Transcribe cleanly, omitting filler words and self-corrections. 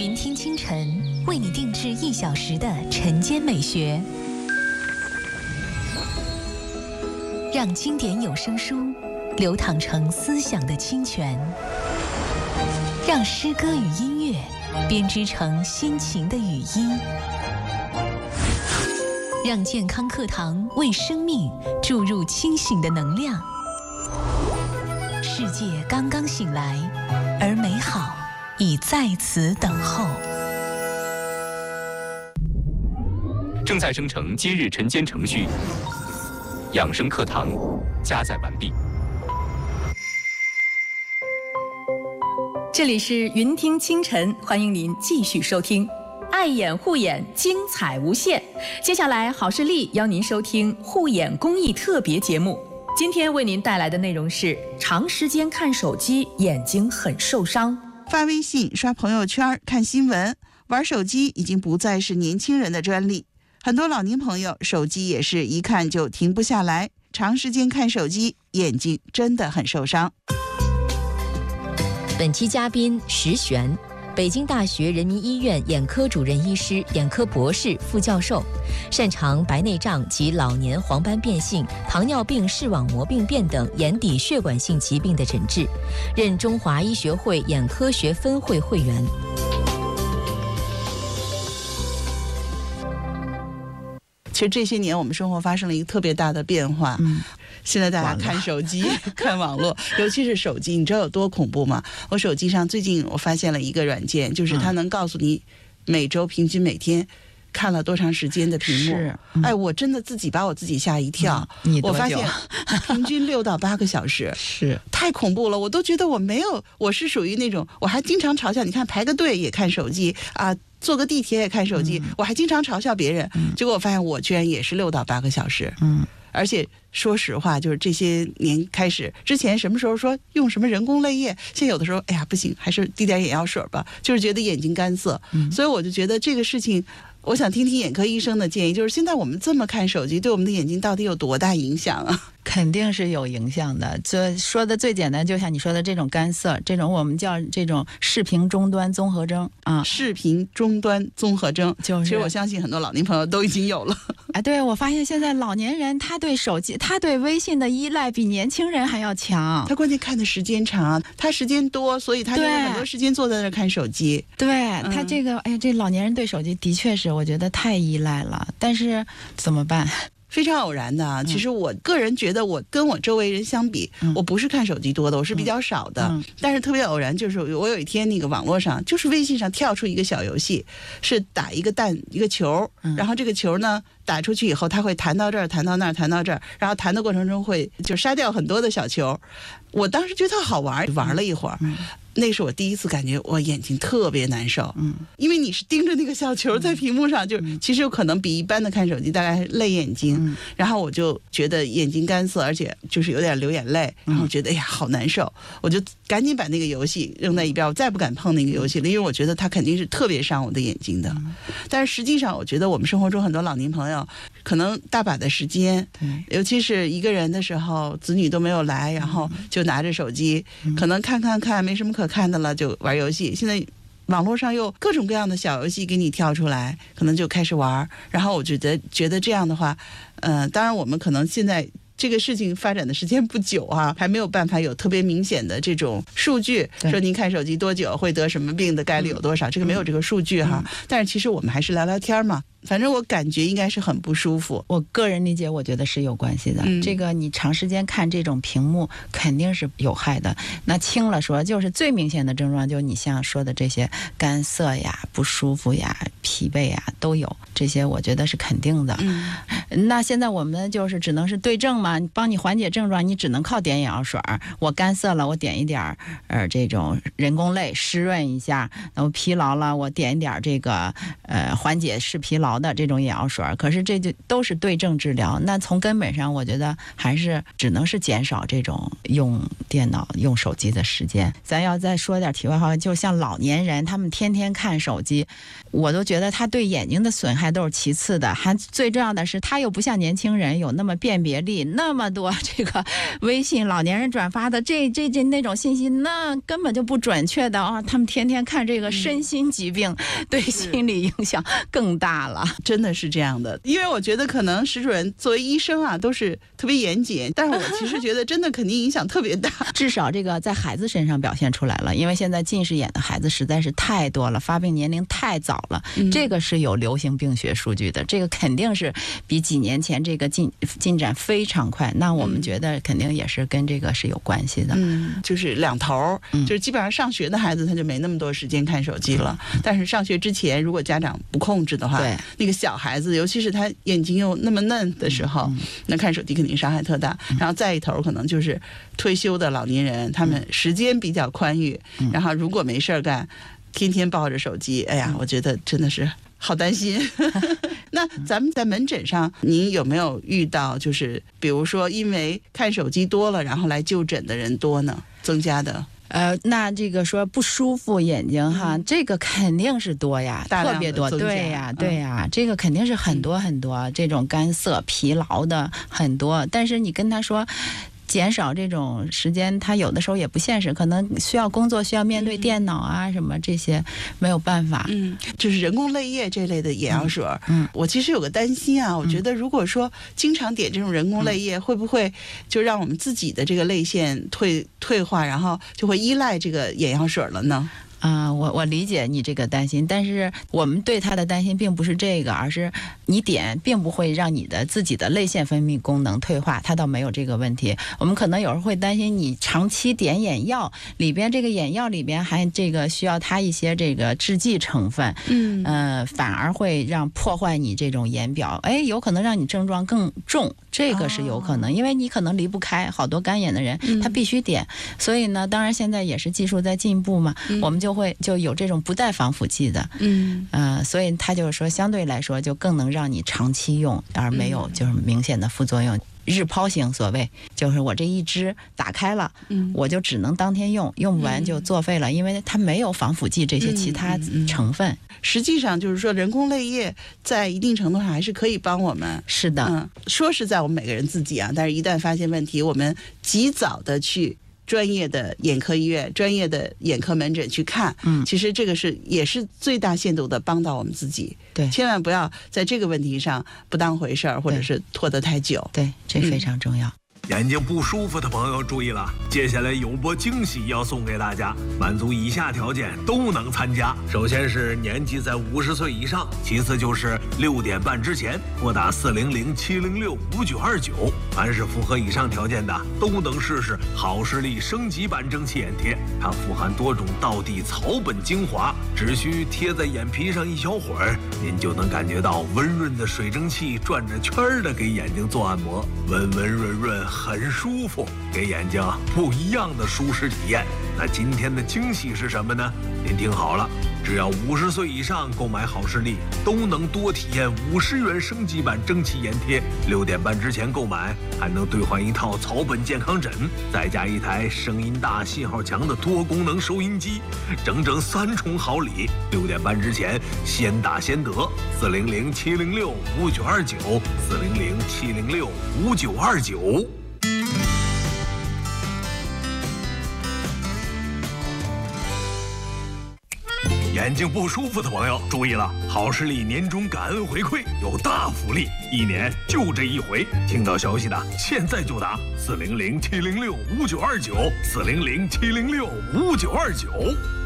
云听清晨为你定制1小时的晨间美学，让经典有声书流淌成思想的清泉，让诗歌与音乐编织成心情的语音，让健康课堂为生命注入清醒的能量。世界刚刚醒来，而美好已在此等候。 正在生成今日晨间程序，养生课堂加载完毕。 这里是云听清晨，欢迎您继续收听。爱眼护眼，精彩无限。接下来，好视力邀您收听护眼公益特别节目。今天为您带来的内容是：长时间看手机，眼睛很受伤。 发微信、刷朋友圈、看新闻、玩手机已经不再是年轻人的专利，很多老年朋友手机也是一看就停不下来，长时间看手机，眼睛真的很受伤。 本期嘉宾石璇，北京大学人民医院眼科主任医师、眼科博士、副教授，擅长白内障及老年黄斑变性、糖尿病视网膜病变等眼底血管性疾病的诊治，任中华医学会眼科学分会会员。 其实这些年我们生活发生了一个特别大的变化，现在大家看手机看网络，尤其是手机，你知道有多恐怖吗？我手机上最近我发现了一个软件，就是它能告诉你每周平均每天看了多长时间的屏幕。哎，我真的自己把我自己吓一跳。我发现平均6到8个小时， 是太恐怖了。我都觉得我没有，我是属于那种，我还经常嘲笑，你看排个队也看手机啊。坐个地铁也看手机，我还经常嘲笑别人，结果我发现我居然也是6到8个小时。而且说实话，就是这些年开始，之前什么时候说用什么人工泪液，现在有的时候，哎呀不行，还是滴点眼药水吧，就是觉得眼睛干涩。所以我就觉得这个事情，我想听听眼科医生的建议，就是现在我们这么看手机，对我们的眼睛到底有多大影响啊？ 肯定是有影响的。这说的最简单，就像你说的这种干涩，这种我们叫这种视频终端综合征啊。 视频终端综合征，其实我相信很多老年朋友都已经有了。 哎，对，我发现现在老年人他对手机、他对微信的依赖比年轻人还要强。 他关键看的时间长，他时间多，所以他有很多时间坐在那儿看手机。 对，他这个，哎，这老年人对手机的确是，我觉得太依赖了。但是怎么办？ 非常偶然的啊！其实我个人觉得，我跟我周围人相比，我不是看手机多的，我是比较少的。但是特别偶然，就是我有一天那个网络上，就是微信上跳出一个小游戏，是打一个球，然后这个球呢打出去以后，它会弹到这儿，弹到那儿，弹到这儿，然后弹的过程中会就杀掉很多的小球。我当时觉得好玩，玩了一会儿。那是我第一次感觉我眼睛特别难受，因为你是盯着那个小球在屏幕上，就是其实有可能比一般的看手机大概累眼睛，然后我就觉得眼睛干涩，而且就是有点流眼泪，然后觉得哎呀好难受，我就赶紧把那个游戏扔在一边，我再不敢碰那个游戏了，因为我觉得它肯定是特别伤我的眼睛的。但是实际上我觉得我们生活中很多老年朋友可能大把的时间，尤其是一个人的时候，子女都没有来，然后就拿着手机，可能看没什么可看的了，就玩游戏。现在网络上有各种各样的小游戏给你跳出来，可能就开始玩。然后我觉得这样的话，当然我们可能现在这个事情发展的时间不久啊，还没有办法有特别明显的这种数据，说您看手机多久会得什么病的概率有多少，这个没有这个数据哈。但是其实我们还是聊聊天嘛。反正我感觉应该是很不舒服。 我个人理解，我觉得是有关系的。这个你长时间看这种屏幕肯定是有害的。那轻了说，就是最明显的症状，就是你像说的这些干涩呀、不舒服呀、疲惫呀都有，这些我觉得是肯定的。那现在我们就是只能是对症嘛，帮你缓解症状，你只能靠点眼药水。我干涩了，我点一点这种人工泪湿润一下；那我疲劳了，我点一点这个缓解视疲劳。 劳的这种眼药水，可是这就都是对症治疗。那从根本上，我觉得还是只能是减少这种用电脑、用手机的时间。咱要再说点题外话，就像老年人，他们天天看手机，我都觉得他对眼睛的损害都是其次的，还最重要的是，他又不像年轻人有那么辨别力，那么多这个微信老年人转发的这那种信息，那根本就不准确的啊！他们天天看这个身心疾病，对心理影响更大了， 真的是这样的。因为我觉得可能石主任作为医生啊，都是特别严谨，但是我其实觉得真的肯定影响特别大。 至少这个在孩子身上表现出来了，因为现在近视眼的孩子实在是太多了，发病年龄太早了，这个是有流行病学数据的，这个肯定是比几年前这个进展非常快。那我们觉得肯定也是跟这个是有关系的。 就是两头，就是基本上上学的孩子他就没那么多时间看手机了，但是上学之前如果家长不控制的话， 对那个小孩子，尤其是他眼睛又那么嫩的时候，那看手机肯定伤害特大。然后再一头可能就是退休的老年人，他们时间比较宽裕，然后如果没事干，天天抱着手机，哎呀，我觉得真的是好担心。那咱们在门诊上，您有没有遇到就是比如说因为看手机多了，然后来就诊的人多呢？增加的？ 那这个说不舒服眼睛哈，这个肯定是多呀，特别多，对呀，这个肯定是很多很多，这种干涩、疲劳的很多。但是你跟他说减少这种时间，他有的时候也不现实，可能需要工作，需要面对电脑啊什么这些，没有办法。 就是人工泪液这类的眼药水，我其实有个担心啊，我觉得如果说经常点这种人工泪液，会不会就让我们自己的这个泪腺退化，然后就会依赖这个眼药水了呢？ 我理解你这个担心，但是我们对他的担心并不是这个，而是你点并不会让你的自己的泪腺分泌功能退化，它倒没有这个问题。我们可能有时候会担心你长期点眼药，里边这个眼药里边还这个需要它一些这个制剂成分，反而会让破坏你这种眼表，有可能让你症状更重，这个是有可能，因为你可能离不开，好多干眼的人他必须点，所以呢，当然现在也是技术在进步嘛，我们就有这种不带防腐剂的，所以他就是说相对来说就更能让你长期用，而没有就是明显的副作用。日抛型所谓就是我这一支打开了，我就只能当天用，用不完就作废了，因为它没有防腐剂这些其他成分。 实际上就是说人工泪液在一定程度上还是可以帮我们。 是的， 说是在我们每个人自己啊，但是一旦发现问题，我们及早的去专业的眼科医院、专业的眼科门诊去看，其实这个也是最大限度的帮到我们自己。 对， 千万不要在这个问题上不当回事儿，或者是拖得太久。 对，这非常重要。 眼睛不舒服的朋友注意了，接下来有波惊喜要送给大家，满足以下条件都能参加。首先是年纪在50岁以上，其次就是6点半之前拨打400-706-5929。凡是符合以上条件的，都能试试好视力升级版蒸汽眼贴。它富含多种道地草本精华，只需贴在眼皮上一小会儿，您就能感觉到温润的水蒸气转着圈儿的给眼睛做按摩，温温润润，很舒服，给眼睛不一样的舒适体验。那今天的惊喜是什么呢？您听好了，只要50岁以上购买好视力，都能多体验50元升级版蒸汽眼贴。6点半之前购买，还能兑换一套草本健康枕，再加一台声音大、信号强的多功能收音机，整整3重好礼。6点半之前先打先得，400-706-5929，400-706-5929。眼睛不舒服的朋友注意了，好视力年终感恩回馈有大福利，1年就这一回。听到消息的现在就打400-706-5929，400-706-5929。